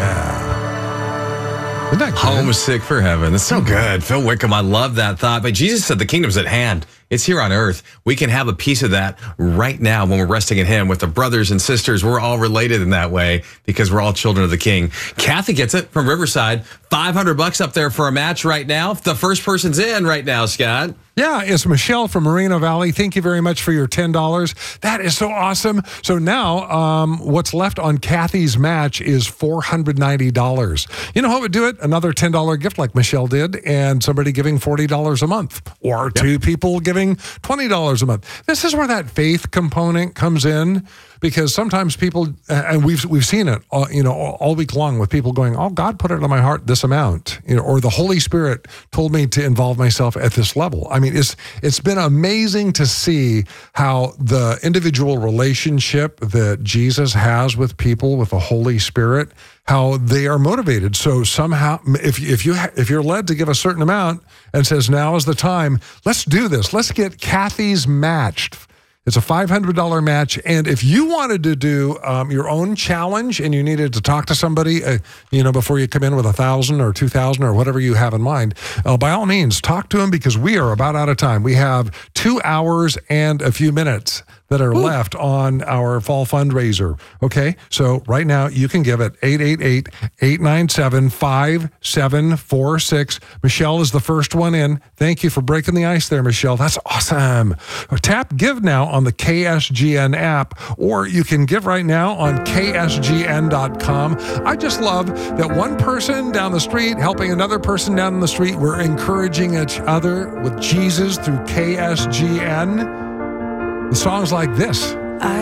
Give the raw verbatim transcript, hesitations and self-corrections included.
Isn't that good? Homesick for heaven. That's so good. Phil Wickham, I love that thought. But Jesus said the kingdom's at hand. It's here on earth. We can have a piece of that right now when we're resting in him with the brothers and sisters. We're all related in that way because we're all children of the king. Kathy gets it from Riverside. five hundred bucks up there for a match right now. The first person's in right now, Scott. Yeah, it's Michelle from Moreno Valley. Thank you very much for your ten dollars. That is so awesome. So now um, what's left on Kathy's match is four hundred ninety dollars. You know what would do it? Another ten dollars gift like Michelle did, and somebody giving forty dollars a month, or yep. two people giving twenty dollars a month. This is where that faith component comes in, because sometimes people, and we've we've seen it, all, you know, all week long with people going, "Oh, God put it on my heart this amount," you know, or the Holy Spirit told me to involve myself at this level. I mean, it's it's been amazing to see how the individual relationship that Jesus has with people, with the Holy Spirit, how they are motivated. So somehow, if if you if you're led to give a certain amount and says now is the time, let's do this. Let's get Kathy's matched. It's a five hundred dollars match, and if you wanted to do um, your own challenge and you needed to talk to somebody, uh, you know, before you come in with a thousand or two thousand or whatever you have in mind, uh, by all means, talk to them, because we are about out of time. We have two hours and a few minutes that are Ooh. left on our fall fundraiser. Okay, so right now you can give it eight eight eight, eight nine seven, five seven four six. Michelle is the first one in. Thank you for breaking the ice there, Michelle. That's awesome. Tap Give Now on the K S G N app, or you can give right now on K S G N dot com. I just love that one person down the street helping another person down the street. We're encouraging each other with Jesus through K S G N. The songs like this